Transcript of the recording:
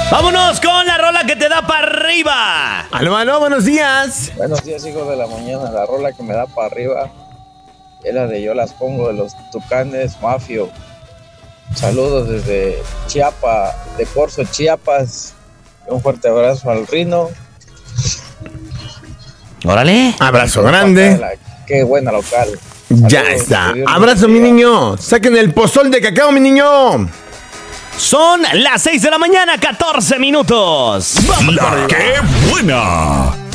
Vámonos con la rola que te da para arriba. Aló, buenos días. Buenos días, hijos de la mañana. La rola que me da para arriba es la de Yo las pongo de los Tucanes Mafio. Saludos desde Chiapas, de Corzo, Chiapas. Un fuerte abrazo al Rino. Órale. Abrazo grande. Qué buena local. Ya Saludos, está. que Dios Abrazo, los mi bendiga. niño. Saquen el pozol de cacao, mi niño. Son las 6 de la mañana, 14 minutos. ¡La qué buena!